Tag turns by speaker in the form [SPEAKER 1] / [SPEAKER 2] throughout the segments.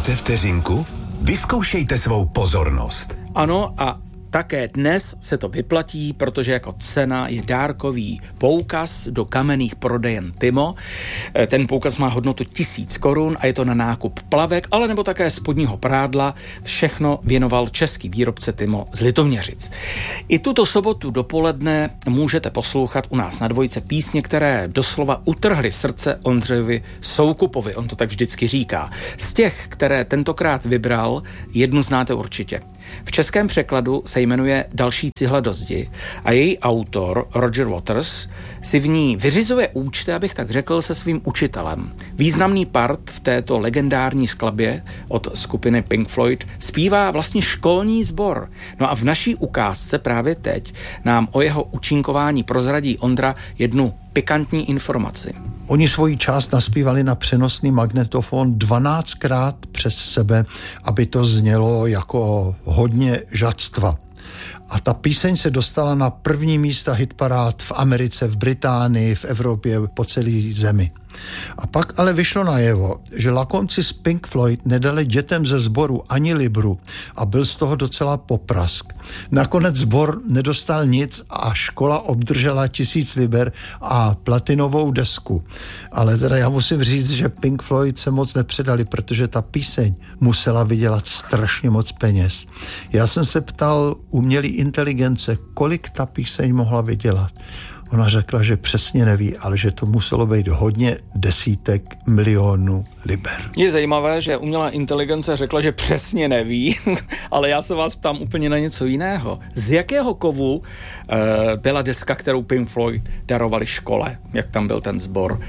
[SPEAKER 1] Máte vteřinku? Vyzkoušejte svou pozornost.
[SPEAKER 2] Ano, a také dnes se to vyplatí, protože jako cena je dárkový poukaz do kamenných prodejen Timo. Ten poukaz má hodnotu 1000 korun a je to na nákup plavek, ale nebo také spodního prádla. Všechno věnoval český výrobce Timo z Litoměřic. I tuto sobotu dopoledne můžete poslouchat u nás na Dvojce písně, které doslova utrhly srdce Ondřejovi Soukupovi. On to tak vždycky říká. Z těch, které tentokrát vybral, jednu znáte určitě. V českém překladu se jmenuje Další cihla do zdi a její autor Roger Waters si v ní vyřizuje účty, abych tak řekl, se svým učitelem. Významný part v této legendární skladbě od skupiny Pink Floyd zpívá vlastně školní sbor. No a v naší ukázce právě teď nám o jeho účinkování prozradí Ondra jednu pikantní informaci.
[SPEAKER 3] Oni svoji část naspívali na přenosný magnetofon 12krát přes sebe, aby to znělo jako hodně žadstva. A ta píseň se dostala na první místa hitparád v Americe, v Británii, v Evropě, po celé zemi. A pak ale vyšlo najevo, že lakonci z Pink Floyd nedali dětem ze sboru ani libru a byl z toho docela poprask. Nakonec sbor nedostal nic a škola obdržela 1000 liber a platinovou desku. Ale teda já musím říct, že Pink Floyd se moc nepředali, protože ta píseň musela vydělat strašně moc peněz. Já jsem se ptal umělé inteligence, kolik ta píseň mohla vydělat. Ona řekla, že přesně neví, ale že to muselo být hodně desítek milionů liber.
[SPEAKER 2] Je zajímavé, že umělá inteligence řekla, že přesně neví, ale já se vás ptám úplně na něco jiného. Z jakého kovu byla deska, kterou Pink Floyd darovali škole, jak tam byl ten sbor?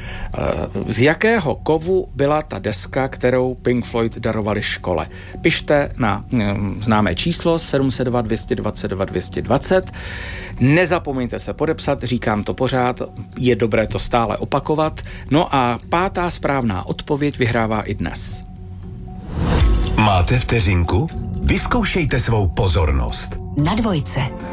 [SPEAKER 2] Z jakého kovu byla ta deska, kterou Pink Floyd darovali škole? Pište na známé číslo 702 222 220. Nezapomeňte se podepsat, říkám to pořád, je dobré to stále opakovat. No a 5. správná odpověď vyhrává i dnes.
[SPEAKER 1] Máte vteřinku? Vyzkoušejte svou pozornost.
[SPEAKER 4] Na Dvojce.